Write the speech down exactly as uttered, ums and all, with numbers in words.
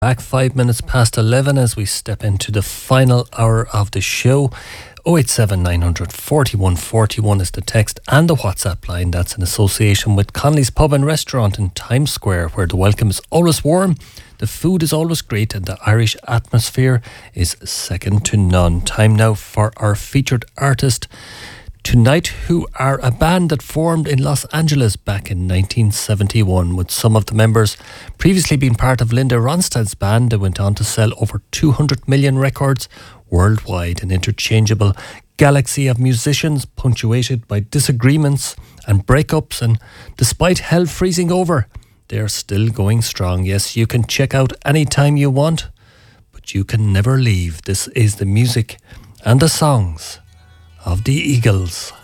Back five minutes past eleven as we step into the final hour of the show. oh eight seven nine hundred forty-one forty-one is the text and the WhatsApp line. That's in association with Connolly's Pub and Restaurant in Times Square, where the welcome is always warm, the food is always great, and the Irish atmosphere is second to none. Time now for our featured artist tonight, who are a band that formed in Los Angeles back in nineteen seventy-one, with some of the members previously being part of Linda Ronstadt's band. They went on to sell over two hundred million records worldwide, an interchangeable galaxy of musicians punctuated by disagreements and breakups, and despite hell freezing over, they're still going strong. Yes, you can check out anytime you want, but you can never leave. This is the music and the songs of the Eagles.